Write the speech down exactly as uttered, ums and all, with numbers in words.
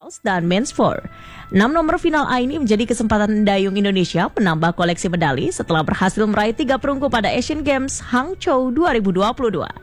dan Men's Four. Enam nomor final A ini menjadi kesempatan dayung Indonesia menambah koleksi medali setelah berhasil meraih tiga perunggu pada Asian Games Hangzhou dua ribu dua puluh dua.